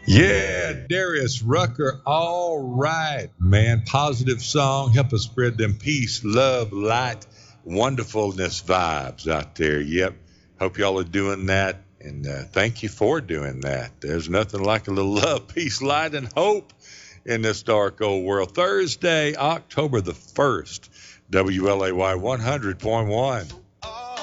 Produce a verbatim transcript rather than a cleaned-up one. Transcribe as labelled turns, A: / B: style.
A: Yeah, Darius Rucker. All right, man. Positive song. Help us spread them peace, love, light, wonderfulness vibes out there. Yep. Hope y'all are doing that. And uh, thank you for doing that. There's nothing like a little love, peace, light, and hope in this dark old world. Thursday, October the first, W L A Y one hundred point one.